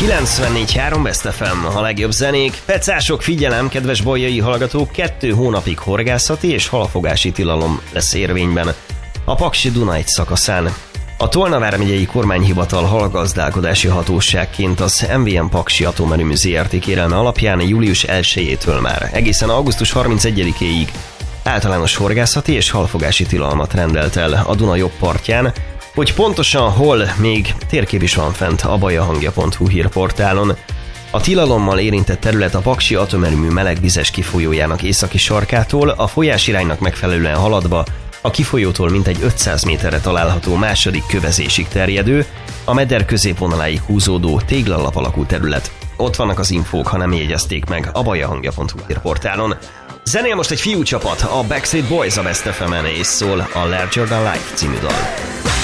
94.3 Best FM, a legjobb zenék. Pecások, figyelem, kedves bolyai hallgatók, 2 hónapig horgászati és halfogási tilalom lesz érvényben a Paksi-Duna egy szakaszán. A Tolna vármegyei kormányhivatal halgazdálkodási hatóságként az MVM Paksi Atomerőmű Zrt. Kérelme alapján július 1-től már egészen augusztus 31-éig általános horgászati és halfogási tilalmat rendelt el a Duna jobb partján. Hogy pontosan hol, még térkép is van fent a bajahangja.hu hírportálon. A tilalommal érintett terület a Paksi Atomerőmű melegvizes kifolyójának északi sarkától, a folyásiránynak megfelelően haladva a kifolyótól mintegy 500 méterre található második kövezésig terjedő, a meder középvonaláig húzódó téglalap alakú terület. Ott vannak az infók, ha nem jegyezték meg a bajahangja.hu hírportálon. Zenél most egy fiúcsapat, a Backstreet Boys a Best FM-en, és szól a Larger Than Life című dal.